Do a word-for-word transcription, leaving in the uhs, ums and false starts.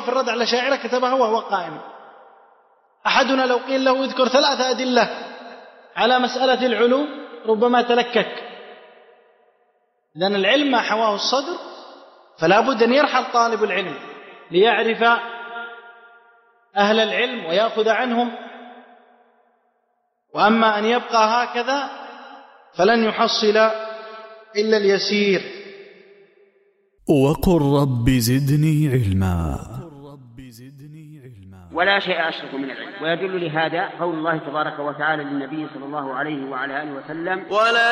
في الرد على شاعرة كتبها وهو قائم. أحدنا لو قيل له اذكر ثلاثة أدلة على مسألة العلو ربما تلكك. لأن العلم ما حواه الصدر، فلا بد أن يرحل طالب العلم ليعرف أهل العلم ويأخذ عنهم، وأما أن يبقى هكذا فلن يحصل إلا اليسير. وقل رب زدني علما. ولا شيء أشرف من العلم. ويدل لهذا قول الله تبارك وتعالى للنبي صلى الله عليه وعلى آله وسلم: ولا